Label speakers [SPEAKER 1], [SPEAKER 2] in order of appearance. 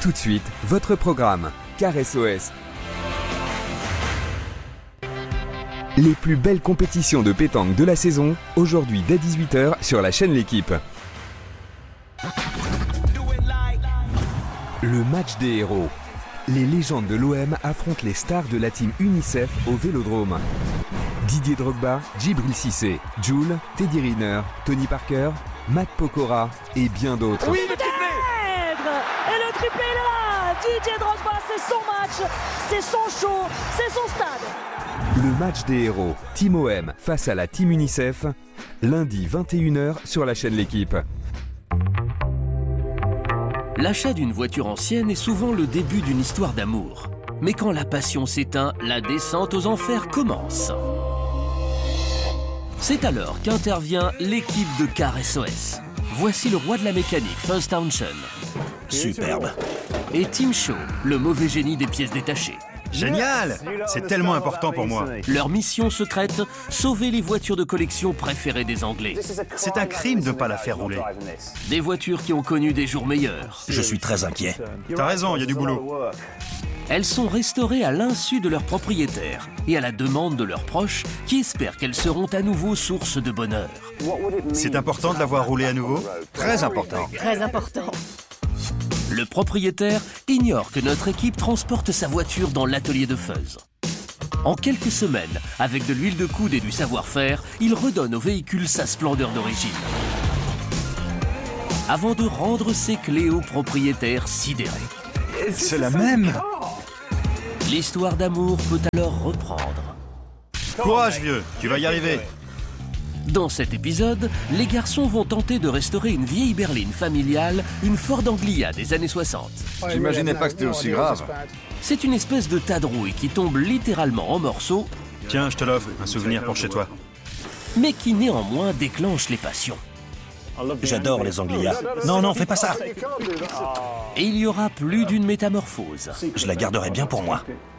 [SPEAKER 1] Tout de suite, votre programme, Car SOS. Les plus belles compétitions de pétanque de la saison, aujourd'hui dès 18h sur la chaîne L'Équipe. Le match des héros. Les légendes de l'OM affrontent les stars de la team UNICEF au Vélodrome. Didier Drogba, Djibril Cissé, Jules, Teddy Riner, Tony Parker, Matt Pokora et bien d'autres.
[SPEAKER 2] Oui, le triplé! Et le triplé est là! Didier Drogba, c'est son match, c'est son show, c'est son stade.
[SPEAKER 1] Le match des héros, Team OM face à la team UNICEF, lundi 21h sur la chaîne L'Équipe.
[SPEAKER 3] L'achat d'une voiture ancienne est souvent le début d'une histoire d'amour. Mais quand la passion s'éteint, la descente aux enfers commence. C'est alors qu'intervient l'équipe de Car SOS. Voici le roi de la mécanique, Fuzz Townshend.
[SPEAKER 4] Superbe.
[SPEAKER 3] Et Tim Shaw, le mauvais génie des pièces détachées.
[SPEAKER 4] Génial! C'est tellement important pour moi.
[SPEAKER 3] Leur mission secrète, sauver les voitures de collection préférées des Anglais.
[SPEAKER 4] C'est un crime de ne pas la faire rouler.
[SPEAKER 3] Des voitures qui ont connu des jours meilleurs.
[SPEAKER 4] Je suis très inquiet. T'as raison, il y a du boulot.
[SPEAKER 3] Elles sont restaurées à l'insu de leurs propriétaires et à la demande de leurs proches qui espèrent qu'elles seront à nouveau source de bonheur.
[SPEAKER 4] C'est important de la voir rouler à nouveau? Très important.
[SPEAKER 5] Très important.
[SPEAKER 3] Le propriétaire ignore que notre équipe transporte sa voiture dans l'atelier de Fuzz. En quelques semaines, avec de l'huile de coude et du savoir-faire, il redonne au véhicule sa splendeur d'origine. Avant de rendre ses clés au propriétaire sidéré.
[SPEAKER 4] C'est la même?
[SPEAKER 3] L'histoire d'amour peut alors reprendre.
[SPEAKER 4] Courage, vieux, tu vas y arriver.
[SPEAKER 3] Dans cet épisode, les garçons vont tenter de restaurer une vieille berline familiale, une Ford Anglia des années 60.
[SPEAKER 6] J'imaginais pas que c'était aussi grave.
[SPEAKER 3] C'est une espèce de tas de rouille qui tombe littéralement en morceaux,
[SPEAKER 4] Tiens, je te l'offre, un souvenir pour chez toi.
[SPEAKER 3] mais qui néanmoins déclenche les passions.
[SPEAKER 4] J'adore les Anglia. Non, fais pas ça.
[SPEAKER 3] Et il y aura plus d'une métamorphose.
[SPEAKER 4] Je la garderai bien pour moi.